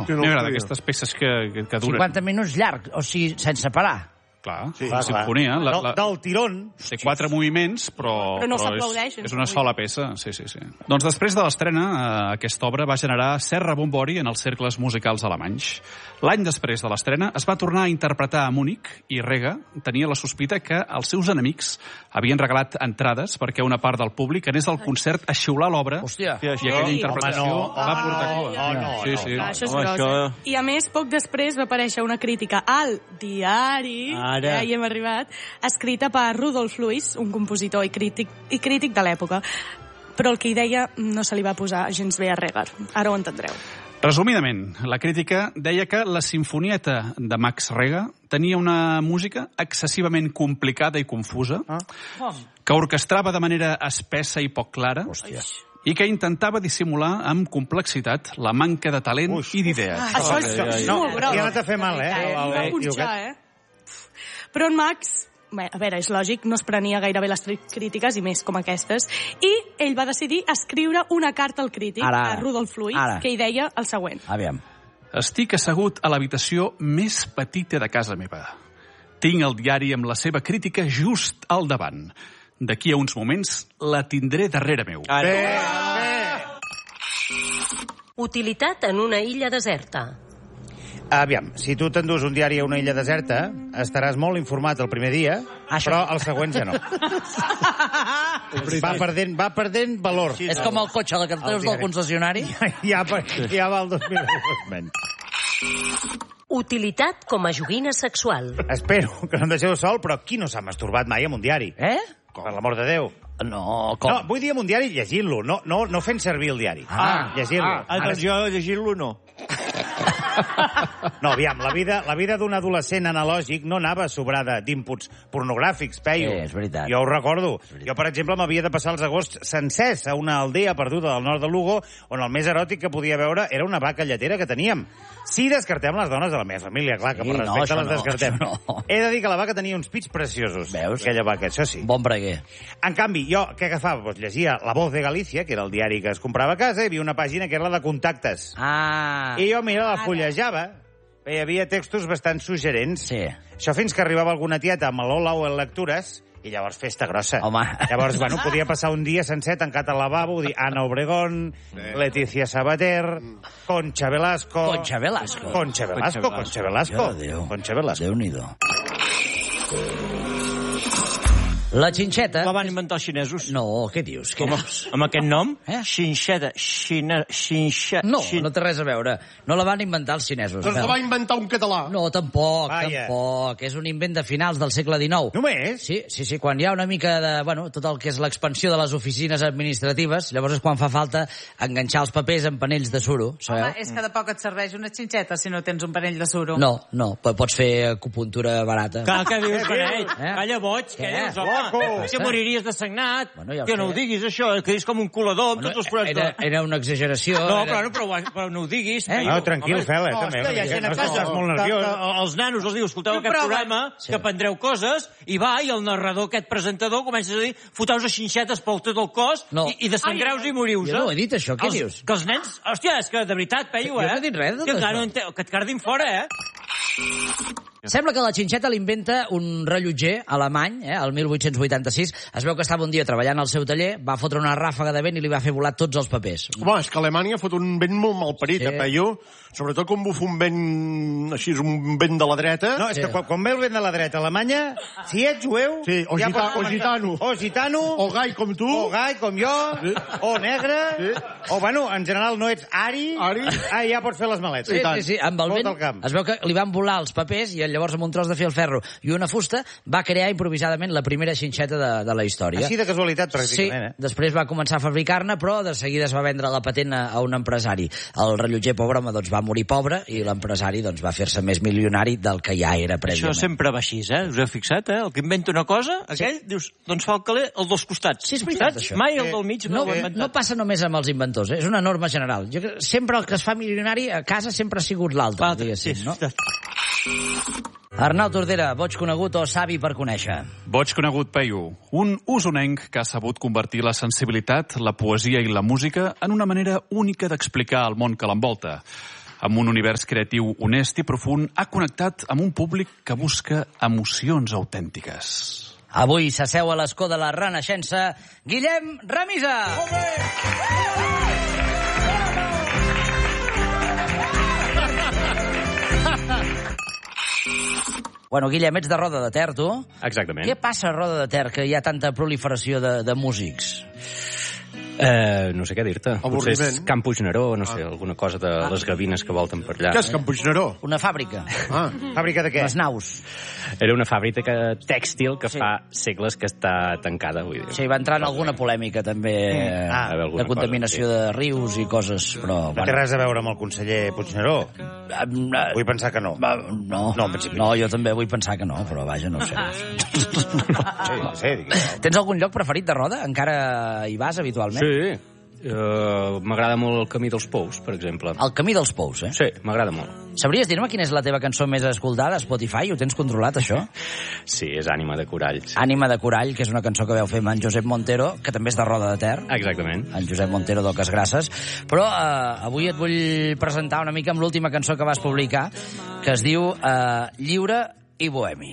M'agrada aquestes peces que duren. 50 minuts llarg, o sigui, sense parar. Clar, la sinfonia. Del tirón. Té 4 moviments, però no s'aplaudeix. És una sola peça. Sí. Doncs després de l'estrena, aquesta obra va generar cert rebombori en els cercles musicals alemanys. L'any després de l'estrena es va tornar a interpretar a Múnich i Rega tenia la sospita que els seus enemics havien regalat entrades perquè una part del públic anés al concert a xiular l'obra i aquella interpretació va portar... Això és grossa. I a més, poc després va aparèixer una crítica al diari... Ja hi hem arribat, escrita per Rudolf Luis, un compositor i crític de l'època. Però el que hi deia no se li va posar gens bé a Reger. Ara ho entendreu. Resumidament, la crítica deia que la sinfonieta de Max Reger tenia una música excessivament complicada i confusa, que orquestrava de manera espessa i poc clara, i que intentava dissimular amb complexitat la manca de talent i d'idees. Això és molt gros. I ha anat a fer mal, I va punxar, Però en Max, a veure, és lògic, no es prenia gairebé les crítiques, i més com aquestes, i ell va decidir escriure una carta al crític, a Rudolf Luis, que hi deia el següent. Aviam. Estic assegut a l'habitació més petita de casa meva. Tinc el diari amb la seva crítica just al davant. D'aquí a uns moments la tindré darrere meu. Utilitat en una illa deserta. Aviam, si tu t'endús un diari a una illa deserta, estaràs molt informat el primer dia, però el següent ja no. Va perdent valor. És com el cotxe, la que treus del concessionari. Ja va el 2000. Utilitat com a joguina sexual. Espero que no em deixeu sol, però qui no s'ha masturbat mai amb un diari? Per l'amor de Déu. No, com? No, vull dir amb un diari llegint-lo, no fent servir el diari. Llegint-lo. Doncs jo llegint-lo no. No, aviam, la vida d'un adolescent analògic no anava sobrada d'inputs pornogràfics, Peyu. És veritat. Jo ho recordo. Jo, per exemple, m'havia de passar els agosts sencers a una aldea perduda del nord de Lugo, on el més eròtic que podia veure era una vaca lletera que teníem. Sí, descartem les dones de la meva família, clar, que per respecte les descartem. He de dir que la vaca tenia uns pits preciosos. Veus? Aquella vaca, això sí. Bon breguer. En canvi, jo què agafava? Doncs llegia La Voz de Galícia, que era el diari que es comprava a casa, i hi havia una pàgina que era la de contactes. I jo, mira, la fullejava, hi havia textos bastant suggerents. Sí. Això fins que arribava alguna tieta amb l'Olau en lectures, i llavors festa grossa. Home. Llavors, podia passar un dia sencer tancat al lavabo, dir Ana Obregón, Leticia Sabater, Concha Velasco... Concha Velasco. Déu-n'hi-do. La xinxeta... La van inventar els xinesos. No, què dius? Amb aquest nom? Xinxeta. No té res a veure. No la van inventar els xinesos. Doncs la va inventar un català. No, tampoc. És un invent de finals del segle XIX. Només? Sí, quan hi ha una mica de... tot el que és l'expansió de les oficines administratives, llavors és quan fa falta enganxar els papers en panells de suro, sabeu? Home, és que de poc et serveix una xinxeta si no tens un panell de suro. No, pots fer acupuntura barata. Clar, què dius, panell? Calla boig, què dius, home? Que moriries de sagnat. Que no ho diguis, això, que és com un colador amb tots els forats. Era una exageració. No, però no ho diguis. No, tranquil, Fela, també. No estàs molt nerviós. Els nanos els diu, escolteu aquest programa, que aprendreu coses, i va, i el narrador, aquest presentador, comença a dir, foteu-vos xinxetes pel tot el cos i desangreu-vos i moriu-vos. Jo no he dit això, què dius? Que els nens... Hòstia, és que de veritat, Peyu, Jo no he dit res de tot això. Que et cardin fora, Sembla que la xinxeta l'inventa un rellotger alemany, el 1886. Es veu que estava un dia treballant al seu taller, va fotre una ràfaga de vent i li va fer volar tots els papers. Home, és que Alemanya fot un vent molt malparit, Peyu. Sobretot quan bufa un vent així, un vent de la dreta. No, és que quan ve el vent de la dreta a Alemanya, si ets jueu... Sí, o gitano. O gitano. O gai com tu. O gai com jo. O negre. O, en general no ets ari. Ja pots fer les maletes. Sí, amb el vent es veu que li van volar els papers i llavors amb un tros de fil ferro i una fusta va crear improvisadament la primera xinxeta de la història. Així de casualitat, pràcticament. Sí, després va començar a fabricar-ne, però de seguida es va vendre la patent a un empresari. El rellotger pobre, va morir pobre i l'empresari va fer-se més milionari del que ja era prèviament. Això sempre va així, us heu fixat, El que inventa una cosa, aquell, dius, doncs fa el caler el dels costats. Sí, és veritat, això. Mai el del mig no ho ha inventat. No passa només amb els inventors, és una norma general. Sempre el que es fa milionari a casa sempre ha sigut l'altre, diguéssim, no? Arnau Tordera, boig conegut o savi per conèixer? Boig conegut, Peyu. Un usonenc que ha sabut convertir la sensibilitat, la poesia i la música en una manera única d'explicar el món que l'envolta. Amb un univers creatiu honest i profund, ha connectat amb un públic que busca emocions autèntiques. Avui s'asseu a l'escó de la Renaixença Guillem Remisa. Molt bé! Bueno, Guillem, ets de Roda de Ter, tu? Exactament. Què passa a Roda de Ter, que hi ha tanta proliferació de músics? No sé què dir-te. Potser és Camp Puigneró, no sé, alguna cosa de les gavines que volten per allà. Què és Camp Puigneró? Una fàbrica. Fàbrica de què? Les naus. Era una fàbrica tèxtil que fa segles que està tancada, vull dir. Sí, va entrar en alguna polèmica, també, de contaminació de rius i coses, però... No té res a veure amb el conseller Puigneró? Vull pensar que no. No, jo també vull pensar que no, però vaja, no ho sé. No sé. Tens algun lloc preferit de Roda? Encara hi vas habitualment? Sí, m'agrada molt el Camí dels Pous, per exemple. El Camí dels Pous, Sí, m'agrada molt. Sabries dir-me quina és la teva cançó més escoltada a Spotify? Ho tens controlat, això? Sí, és Ànima de Corall. Sí. Ànima de Corall, que és una cançó que veu fer amb en Josep Montero, que també és de Roda de Ter. Exactament. En Josep Montero d'Oques Grasses. Però avui et vull presentar una mica amb l'última cançó que vas publicar, que es diu Lliure i Bohemi.